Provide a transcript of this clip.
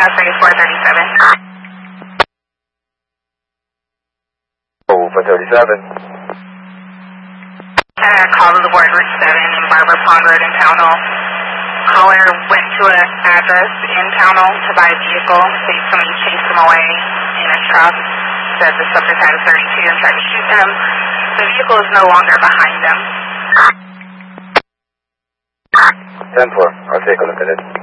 3437. Oh, for 37. Call to the board Route 7 in Barber Pond Road in Pownell. Caller went to an address in Pownell to buy a vehicle. Somebody chased him away in a truck. Said the subject had a 32 and tried to shoot them. The vehicle is no longer behind them. 10-4. I'll take a look at it.